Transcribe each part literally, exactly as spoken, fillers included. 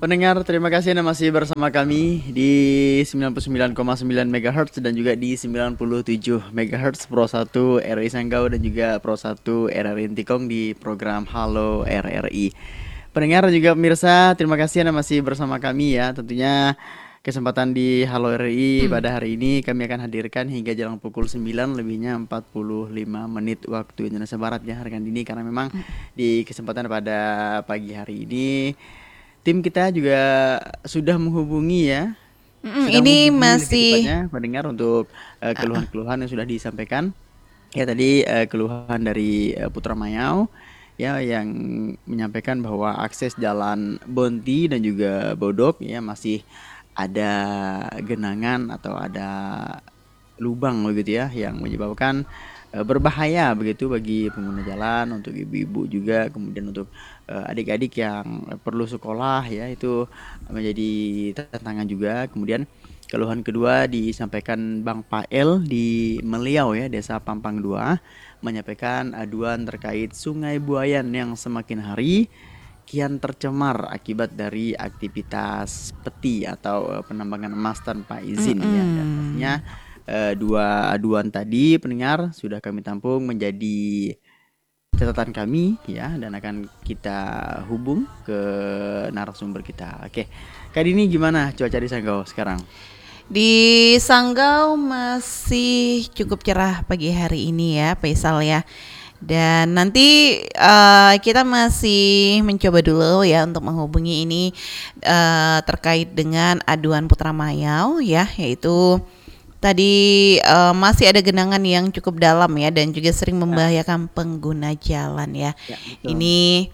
Pendengar, terima kasih Anda masih bersama kami di sembilan puluh sembilan koma sembilan megahertz dan juga di sembilan puluh tujuh megahertz Pro satu R R I Sanggau dan juga Pro satu R R I Intikong di program Halo R R I. Pendengar dan juga pemirsa, terima kasih Anda masih bersama kami ya. Tentunya kesempatan di Halo R R I Hmm. pada hari ini kami akan hadirkan hingga jalan pukul sembilan lebihnya empat puluh lima menit waktu Indonesia Barat ya rekan Dini, karena memang di kesempatan pada pagi hari ini tim kita juga sudah menghubungi ya, Mm, sudah ini menghubungi lebih masih tepatnya mendengar untuk eh, keluhan-keluhan yang sudah disampaikan. Ya tadi eh, keluhan dari eh, Putra Mayau ya yang menyampaikan bahwa akses jalan Bonti dan juga Bodok ya masih ada genangan atau ada lubang begitu ya yang menyebabkan eh, berbahaya begitu bagi pengguna jalan, untuk ibu-ibu juga, kemudian untuk eh, adik-adik yang perlu sekolah ya itu menjadi tantangan juga. Kemudian keluhan kedua disampaikan Bang Pael di Meliau ya, Desa Pampang dua, menyampaikan aduan terkait Sungai Buayan yang semakin hari kian tercemar akibat dari aktivitas peti atau eh, penambangan emas tanpa izin ya. Dan pastinya mm-mm. eh, dua aduan tadi pendengar sudah kami tampung menjadi catatan kami ya, dan akan kita hubung ke narasumber kita. Oke, Kak Dini, gimana cuaca di Sanggau sekarang? Di Sanggau masih cukup cerah pagi hari ini ya, Faisal ya. Dan nanti eh, kita masih mencoba dulu ya untuk menghubungi ini eh, terkait dengan aduan Putra Mayau ya, yaitu tadi eh, masih ada genangan yang cukup dalam ya dan juga sering Ya, membahayakan pengguna jalan ya. ya betul. Ini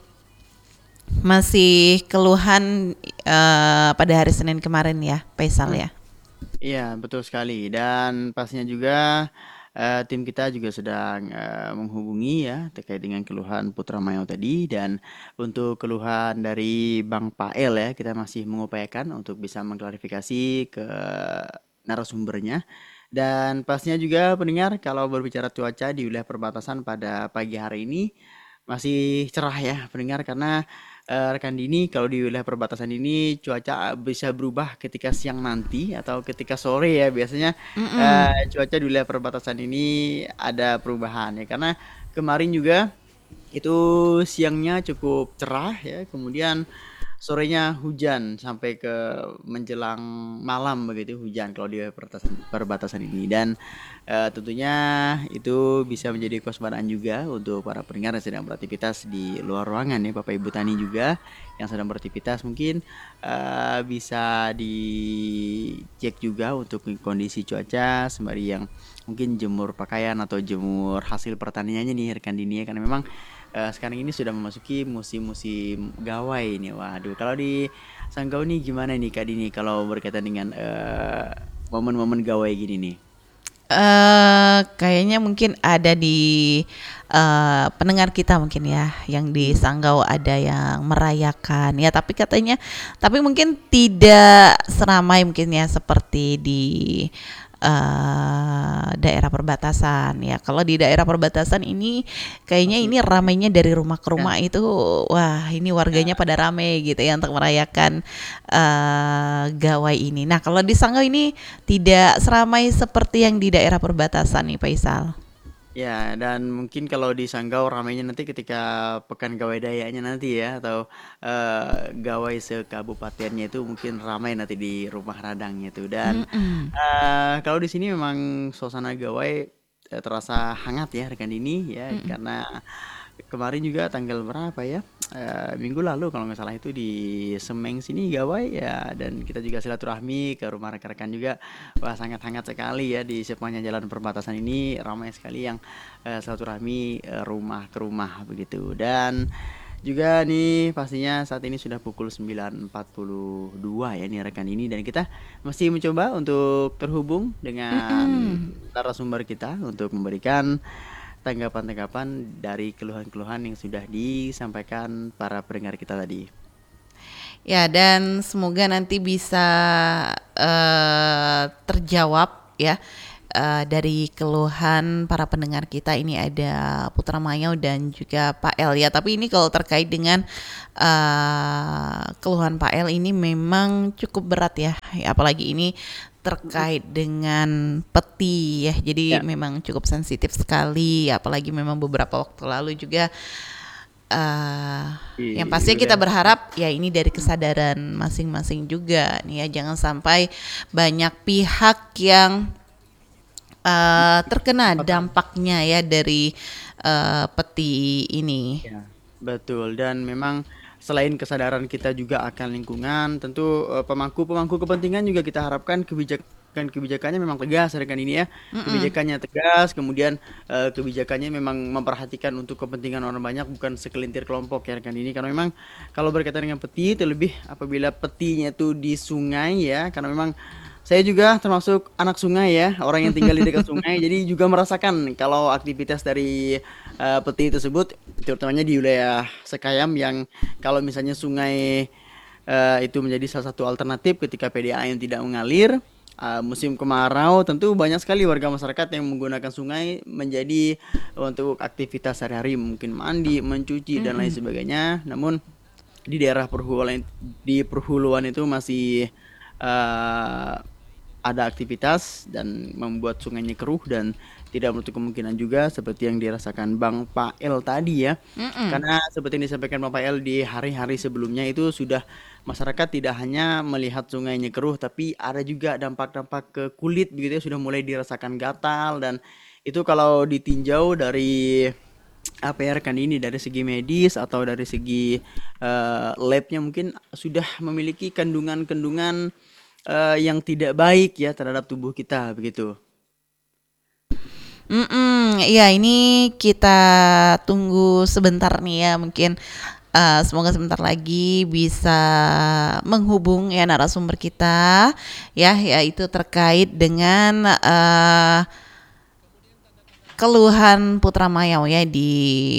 masih keluhan eh, pada hari Senin kemarin ya, Faisal Hmm. ya. Iya, betul sekali. Dan pastinya juga eh, tim kita juga sedang eh, menghubungi ya terkait dengan keluhan Putra Mayo tadi, dan untuk keluhan dari Bang Pael ya kita masih mengupayakan untuk bisa mengklarifikasi ke narasumbernya. Dan pastinya juga pendengar, kalau berbicara cuaca di wilayah perbatasan pada pagi hari ini masih cerah ya pendengar, karena eh, rekan Dini, kalau di wilayah perbatasan ini cuaca bisa berubah ketika siang nanti atau ketika sore ya biasanya. Mm-mm. eh, cuaca di wilayah perbatasan ini ada perubahan ya, karena kemarin juga itu siangnya cukup cerah ya, kemudian sorenya hujan sampai ke menjelang malam begitu, hujan kalau di perbatasan, perbatasan ini. Dan eh, tentunya itu bisa menjadi kewaspadaan juga untuk para pendengar yang sedang beraktivitas di luar ruangan ya, Bapak Ibu Tani juga yang sedang beraktivitas mungkin eh, bisa dicek juga untuk kondisi cuaca sembari yang mungkin jemur pakaian atau jemur hasil pertaniannya nih rekan Dini ya, karena memang eh, sekarang ini sudah memasuki musim-musim gawai nih. Waduh, kalau di Sanggau nih gimana nih Kak Dini kalau berkaitan dengan eh, momen-momen gawai gini nih? Eh, kayaknya mungkin ada di eh, pendengar kita mungkin ya yang di Hmm. Sanggau ada yang merayakan ya, tapi katanya tapi mungkin tidak seramai mungkin ya seperti di eh, daerah perbatasan ya. Kalau di daerah perbatasan ini kayaknya Pasti ini ramainya dari rumah ke ya, rumah itu, wah ini warganya ya. pada rame gitu ya untuk merayakan eh, gawai ini. Nah kalau di Sanggau ini tidak seramai seperti yang di daerah perbatasan nih, Faisal. Ya, dan mungkin kalau di Sanggau ramainya nanti ketika Pekan Gawai Dayanya nanti ya, atau eh, gawai sekabupatennya itu mungkin ramai nanti di Rumah Radangnya itu. Dan Mm-mm. eh, kalau di sini memang suasana gawai eh, terasa hangat ya rekan Dini ya, Mm-mm. karena kemarin juga tanggal berapa ya? Eh, minggu lalu kalau nggak salah itu di Semeng sini gawai ya, dan kita juga silaturahmi ke rumah rekan-rekan juga. Wah, sangat hangat sekali ya di sepanjang jalan perbatasan ini, ramai sekali yang eh, silaturahmi eh, rumah ke rumah begitu. Dan juga nih pastinya saat ini sudah pukul sembilan empat puluh dua ya nih rekan ini, dan kita masih mencoba untuk terhubung dengan Mm-mm. narasumber kita untuk memberikan tanggapan-tanggapan dari keluhan-keluhan yang sudah disampaikan para pendengar kita tadi. Ya, dan semoga nanti bisa eh, terjawab ya uh, dari keluhan para pendengar kita. Ini ada Putra Mayau dan juga Pak El ya. Tapi ini kalau terkait dengan uh, keluhan Pak El ini memang cukup berat ya. Apalagi ini terkait dengan peti ya. Jadi ya, memang cukup sensitif sekali. Apalagi memang beberapa waktu lalu juga Uh, yang pasti kita berharap ya ini dari kesadaran masing-masing juga nih ya, jangan sampai banyak pihak yang uh, terkena dampaknya ya dari uh, peti ini. Ya, betul. Dan memang selain kesadaran kita juga akan lingkungan, tentu uh, pemangku-pemangku kepentingan juga kita harapkan kebijakan kan kebijakannya memang tegas rekan ini ya. Mm-mm. Kebijakannya tegas, kemudian uh, kebijakannya memang memperhatikan untuk kepentingan orang banyak, bukan sekelintir kelompok ya rekan ini. Karena memang kalau berkaitan dengan peti, terlebih apabila petinya itu di sungai ya, karena memang saya juga termasuk anak sungai ya, orang yang tinggal di dekat sungai, jadi juga merasakan kalau aktivitas dari uh, peti tersebut, terutamanya di wilayah Sekayam yang kalau misalnya sungai uh, itu menjadi salah satu alternatif ketika P D A M tidak mengalir. Uh, musim kemarau tentu banyak sekali warga masyarakat yang menggunakan sungai menjadi untuk aktivitas sehari-hari, mungkin mandi, mencuci, mm-hmm. dan lain sebagainya. Namun di daerah perhuluan di perhuluan itu masih uh, ada aktivitas dan membuat sungainya keruh, dan tidak menutup kemungkinan juga seperti yang dirasakan Bang Pak El tadi ya. Mm-mm. Karena seperti yang disampaikan Bang Pak El di hari-hari sebelumnya itu sudah masyarakat tidak hanya melihat sungainya keruh, tapi ada juga dampak-dampak ke kulit begitu ya, sudah mulai dirasakan gatal, dan itu kalau ditinjau dari apa ya rekan ini, dari segi medis atau dari segi uh, labnya mungkin sudah memiliki kandungan-kandungan uh, yang tidak baik ya terhadap tubuh kita begitu. Mm-mm, ya ini kita tunggu sebentar nih ya, mungkin uh, semoga sebentar lagi bisa menghubung ya narasumber kita ya, yaitu terkait dengan uh, keluhan Putra Mayau ya di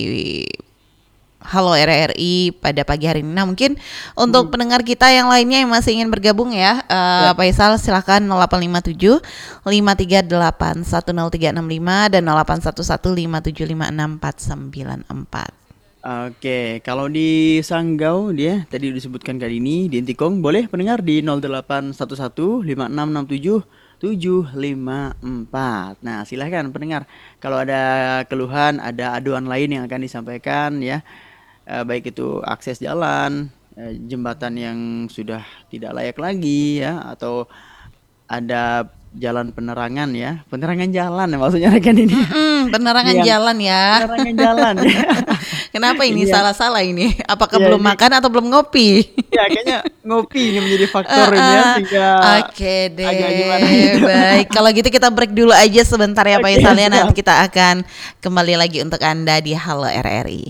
Halo R R I pada pagi hari ini. Nah mungkin untuk hmm. pendengar kita yang lainnya yang masih ingin bergabung ya, uh, ya. Faisal silakan nol delapan lima tujuh lima tiga delapan satu nol tiga enam lima dan nol delapan satu satu lima tujuh lima enam empat sembilan empat. Oke, kalau di Sanggau dia tadi disebutkan kali ini di Intikong, boleh pendengar di nol delapan satu satu lima enam enam tujuh tujuh lima empat. Nah silahkan pendengar, kalau ada keluhan, ada aduan lain yang akan disampaikan ya, Uh, baik itu akses jalan, uh, jembatan yang sudah tidak layak lagi ya, atau ada jalan penerangan ya, penerangan jalan ya maksudnya rekan ini. Mm-mm, penerangan yang, jalan ya. Penerangan jalan. Kenapa ini iya. salah-salah ini? Apakah ya, belum ini, makan atau belum ngopi? Ya kayaknya ngopi ini menjadi faktor uh, uh, ini ya, sehingga oke deh. Gitu. Baik, kalau gitu kita break dulu aja sebentar ya Pak Isal ya. Nanti kita akan kembali lagi untuk Anda di Halo R R I.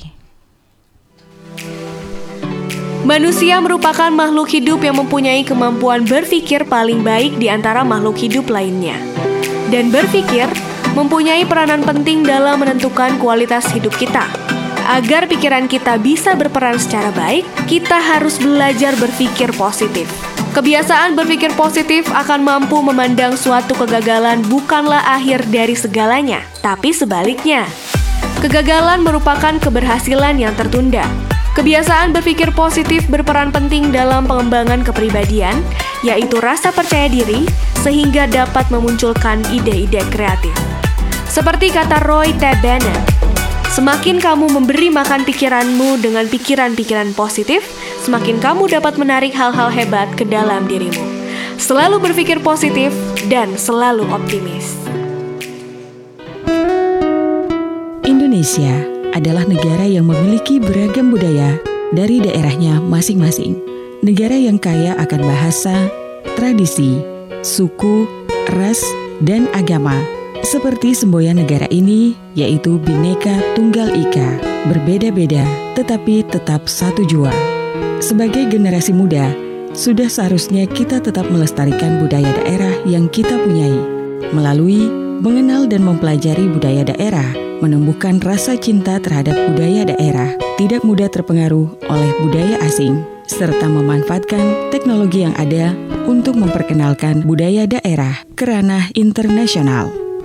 Manusia merupakan makhluk hidup yang mempunyai kemampuan berpikir paling baik di antara makhluk hidup lainnya. Dan berpikir mempunyai peranan penting dalam menentukan kualitas hidup kita. Agar pikiran kita bisa berperan secara baik, kita harus belajar berpikir positif. Kebiasaan berpikir positif akan mampu memandang suatu kegagalan bukanlah akhir dari segalanya, tapi sebaliknya. Kegagalan merupakan keberhasilan yang tertunda. Kebiasaan berpikir positif berperan penting dalam pengembangan kepribadian, yaitu rasa percaya diri, sehingga dapat memunculkan ide-ide kreatif. Seperti kata Roy T. Bennett, semakin kamu memberi makan pikiranmu dengan pikiran-pikiran positif, semakin kamu dapat menarik hal-hal hebat ke dalam dirimu. Selalu berpikir positif dan selalu optimis. Indonesia adalah negara yang memiliki beragam budaya dari daerahnya masing-masing. Negara yang kaya akan bahasa, tradisi, suku, ras, dan agama. Seperti semboyan negara ini, yaitu Bhinneka Tunggal Ika, berbeda-beda tetapi tetap satu jua. Sebagai generasi muda, sudah seharusnya kita tetap melestarikan budaya daerah yang kita punyai. Melalui mengenal dan mempelajari budaya daerah, menumbuhkan rasa cinta terhadap budaya daerah, tidak mudah terpengaruh oleh budaya asing, serta memanfaatkan teknologi yang ada untuk memperkenalkan budaya daerah ke ranah internasional.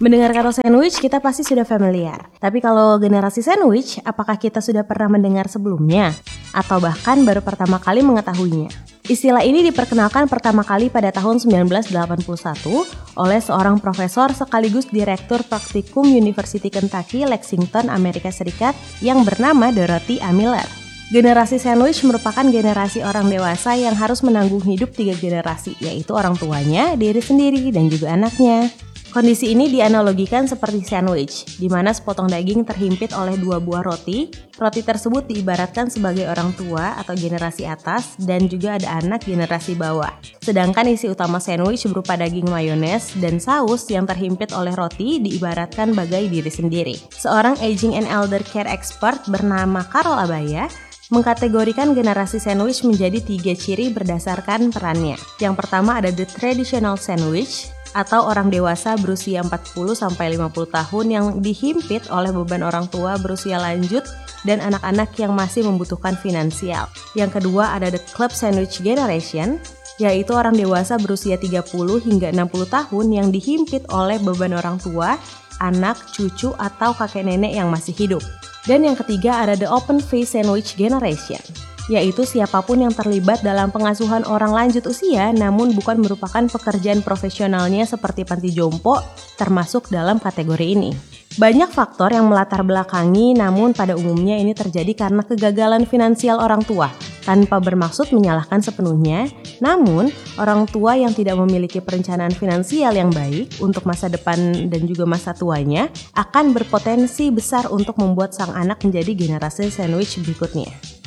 Mendengar kata sandwich, kita pasti sudah familiar. Tapi kalau generasi sandwich, apakah kita sudah pernah mendengar sebelumnya? Atau bahkan baru pertama kali mengetahuinya? Istilah ini diperkenalkan pertama kali pada tahun sembilan belas delapan puluh satu oleh seorang profesor sekaligus direktur praktikum University Kentucky, Lexington, Amerika Serikat yang bernama Dorothy A. Miller. Generasi sandwich merupakan generasi orang dewasa yang harus menanggung hidup tiga generasi, yaitu orang tuanya, diri sendiri, dan juga anaknya. Kondisi ini dianalogikan seperti sandwich, di mana sepotong daging terhimpit oleh dua buah roti. Roti tersebut diibaratkan sebagai orang tua atau generasi atas dan juga ada anak generasi bawah. Sedangkan isi utama sandwich berupa daging mayones dan saus yang terhimpit oleh roti diibaratkan bagai diri sendiri. Seorang aging and elder care expert bernama Carol Abaya mengkategorikan generasi sandwich menjadi tiga ciri berdasarkan perannya. Yang pertama ada the traditional sandwich, atau orang dewasa berusia empat puluh sampai lima puluh tahun yang dihimpit oleh beban orang tua berusia lanjut dan anak-anak yang masih membutuhkan finansial. Yang kedua ada the club sandwich generation, yaitu orang dewasa berusia tiga puluh hingga enam puluh tahun yang dihimpit oleh beban orang tua, anak, cucu, atau kakek nenek yang masih hidup. Dan yang ketiga ada the open face sandwich generation, yaitu siapapun yang terlibat dalam pengasuhan orang lanjut usia namun bukan merupakan pekerjaan profesionalnya seperti panti jompo termasuk dalam kategori ini. Banyak faktor yang melatar belakangi, namun pada umumnya ini terjadi karena kegagalan finansial orang tua. Tanpa bermaksud menyalahkan sepenuhnya, namun orang tua yang tidak memiliki perencanaan finansial yang baik untuk masa depan dan juga masa tuanya akan berpotensi besar untuk membuat sang anak menjadi generasi sandwich berikutnya.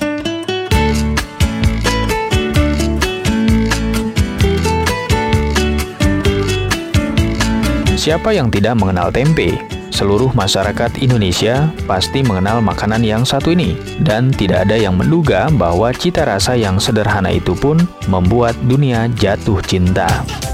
Siapa yang tidak mengenal tempe? Seluruh masyarakat Indonesia pasti mengenal makanan yang satu ini, dan tidak ada yang menduga bahwa cita rasa yang sederhana itu pun membuat dunia jatuh cinta.